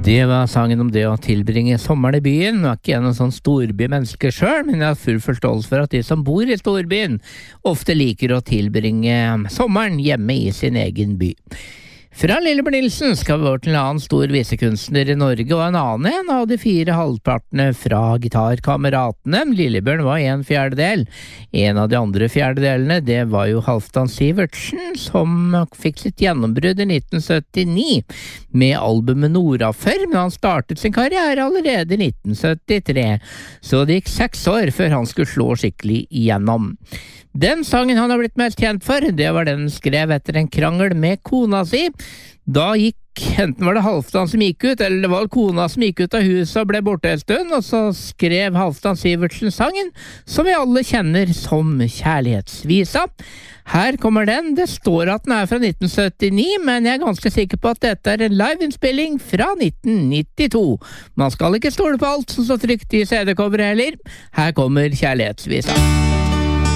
Det var sangen om det å tilbringe sommeren i byen. Nå er ikke jeg noen sånn storbymenneske selv, men jeg har full forståelse for at de som bor i storbyen ofte liker å tilbringe sommeren hjemme i sin egen by. Fra Lillebjørn Nilsen skal vi over til en annen stor visekunstner i Norge, og en av de 4 halvpartene fra Gitarkameratene. Lillebjørn var 1/4. En av de andre fjerdedelene, det var jo Halvdan Sivertsen, som fikk sitt gjennombrudd i 1979 med albumet Norafør, men han startet sin karriere allerede i 1973, så det gikk 6 år før han skulle slå skikkelig igjennom. Den sangen han har blitt mest kjent for, det var den han skrev etter en krangel med kona si. Da enten var det Halvdan som gikk ut, eller det var kona som gikk ut av huset og ble borte en stund, og så skrev Halvdan Sivertsen sangen, som vi alle kjenner som Kjærlighetsvisa. Her kommer den. Det står at den er fra 1979, men jeg er ganske sikker på at dette er en liveinnspilling fra 1992. Man skal ikke stole på alt som står trykt i CD-coveret heller. Her kommer Kjærlighetsvisa.